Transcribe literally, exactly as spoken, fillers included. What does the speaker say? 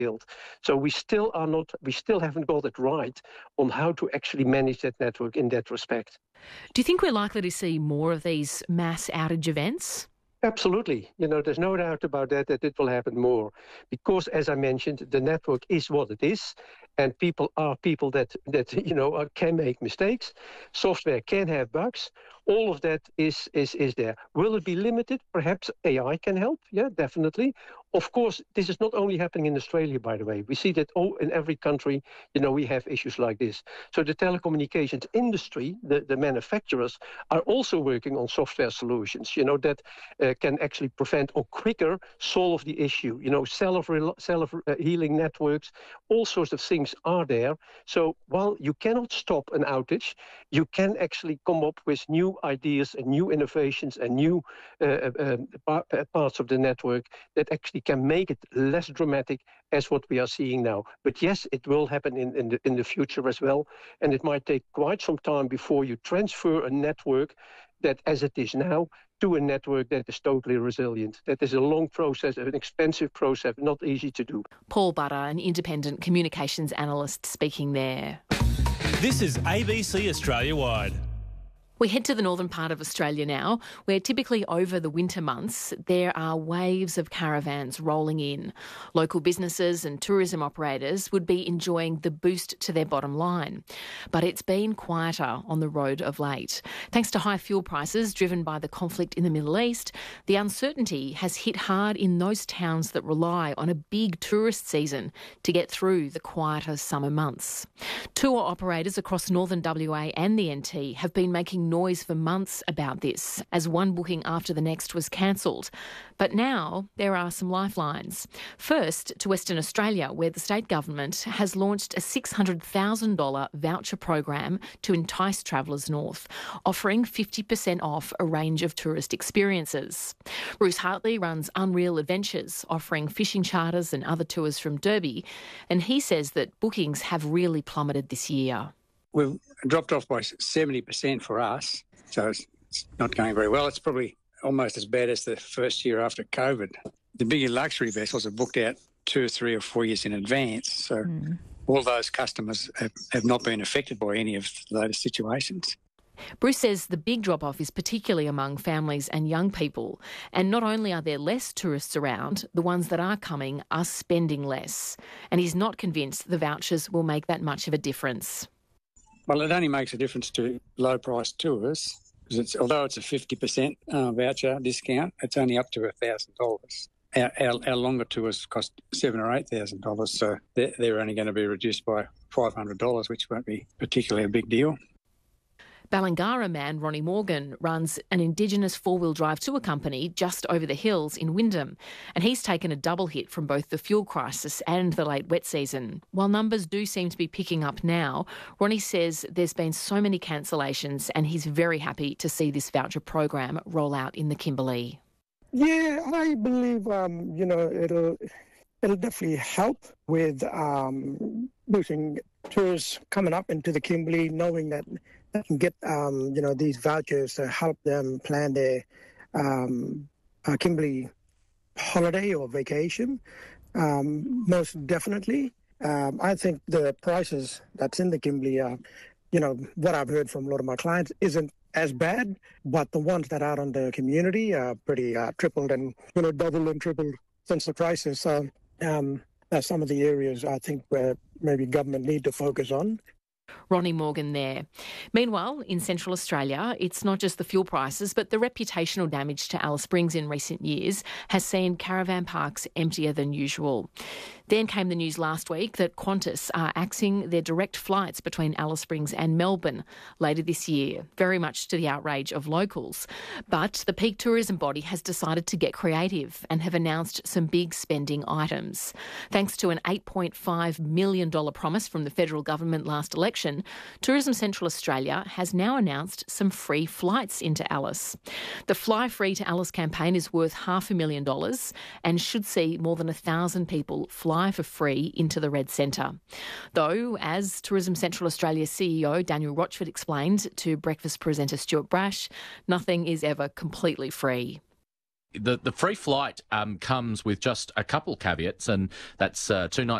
built. So we still are not, we still haven't got it right on how to actually manage that network in that respect. Do you think we're likely to see more of these mass outage events? Absolutely. You know, there's no doubt about that, that it will happen more. Because, as I mentioned, the network is what it is. And people are people that, that you know, are, can make mistakes. Software can have bugs. All of that is, is, is there. Will it be limited? Perhaps A I can help. Yeah, definitely. Of course, this is not only happening in Australia, by the way. We see that all, in every country, you know, we have issues like this. So the telecommunications industry, the, the manufacturers, are also working on software solutions, you know, that uh, can actually prevent or quicker solve the issue. You know, self-healing networks, all sorts of things are there. So while you cannot stop an outage, you can actually come up with new ideas and new innovations and new uh, uh, parts of the network that actually can make it less dramatic as what we are seeing now. But yes, it will happen in, in, the, in the future as well. And it might take quite some time before you transfer a network that, as it is now, to a network that is totally resilient. That is a long process, an expensive process, not easy to do. Paul Butter, an independent communications analyst, speaking there. This is A B C Australia Wide. We head to the northern part of Australia now, where typically over the winter months there are waves of caravans rolling in. Local businesses and tourism operators would be enjoying the boost to their bottom line. But it's been quieter on the road of late. Thanks to high fuel prices driven by the conflict in the Middle East, the uncertainty has hit hard in those towns that rely on a big tourist season to get through the quieter summer months. Tour operators across northern W A and the N T have been making noise for months about this, as one booking after the next was cancelled. But now there are some lifelines. First, to Western Australia, where the state government has launched a six hundred thousand dollars voucher program to entice travellers north, offering fifty percent off a range of tourist experiences. Bruce Hartley runs Unreal Adventures, offering fishing charters and other tours from Derby, and he says that bookings have really plummeted this year. We've dropped off by seventy percent for us, so it's, it's not going very well. It's probably almost as bad as the first year after COVID. The bigger luxury vessels are booked out two or three or four years in advance, so mm. all those customers have, have not been affected by any of the latest situations. Bruce says the big drop-off is particularly among families and young people. And not only are there less tourists around, the ones that are coming are spending less. And he's not convinced the vouchers will make that much of a difference. Well, it only makes a difference to low-priced tours, because it's, although it's a fifty percent uh, voucher discount, it's only up to one thousand dollars. Our, our, our longer tours cost seven thousand dollars or eight thousand dollars, so they're, they're only going to be reduced by five hundred dollars, which won't be particularly a big deal. Ballangara man Ronnie Morgan runs an Indigenous four-wheel drive tour company just over the hills in Wyndham, and he's taken a double hit from both the fuel crisis and the late wet season. While numbers do seem to be picking up now, Ronnie says there's been so many cancellations and he's very happy to see this voucher program roll out in the Kimberley. Yeah, I believe, um, you know, it'll it'll definitely help with um, boosting tourists coming up into the Kimberley, knowing that they can get, um, you know, these vouchers to help them plan their um, uh, Kimberley holiday or vacation. Um, most definitely. Um, I think the prices that's in the Kimberley, uh, you know, what I've heard from a lot of my clients isn't as bad, but the ones that are on the community are pretty uh, tripled and, you know, doubled and tripled since the crisis. So um, that's some of the areas I think where maybe government need to focus on. Ronnie Morgan there. Meanwhile, in Central Australia, it's not just the fuel prices, but the reputational damage to Alice Springs in recent years has seen caravan parks emptier than usual. Then came the news last week that Qantas are axing their direct flights between Alice Springs and Melbourne later this year, very much to the outrage of locals. But the peak tourism body has decided to get creative and have announced some big spending items. Thanks to an eight point five million dollars promise from the federal government last election, Tourism Central Australia has now announced some free flights into Alice. The Fly Free to Alice campaign is worth half a million dollars and should see more than a thousand people fly for free into the Red Centre. Though, as Tourism Central Australia C E O Daniel Rochford explained to breakfast presenter Stuart Brash, nothing is ever completely free. the, the free flight um, comes with just a couple caveats, and that's uh, two nights